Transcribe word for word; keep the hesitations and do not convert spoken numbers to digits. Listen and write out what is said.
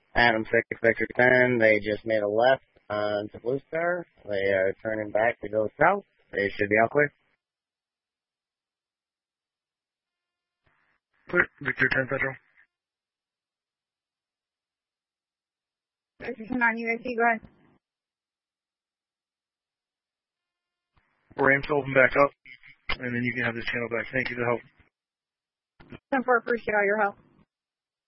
Adam six Victor ten, they just made a left onto Blue Star. They are turning back to go south. They should be all clear. Clear. Victor ten Central. Victor ten on U A C, go ahead. Rams open back up, and then you can have this channel back. Thank you for the help. ten four, appreciate all your help.